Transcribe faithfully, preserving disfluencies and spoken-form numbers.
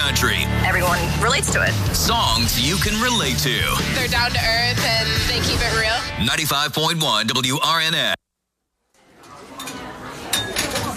country. Everyone relates to it. Songs you can relate to. They're down to earth and they keep it real. ninety-five point one W R N S.